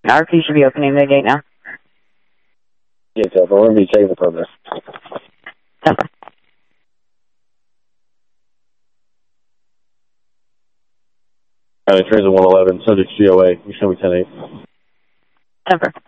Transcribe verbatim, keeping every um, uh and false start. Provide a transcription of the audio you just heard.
R P should be opening the gate now. Yes, sir. We're going to be taking the permit. Temper. County Transit one eleven, subject C O A. You show me ten eight. Temper.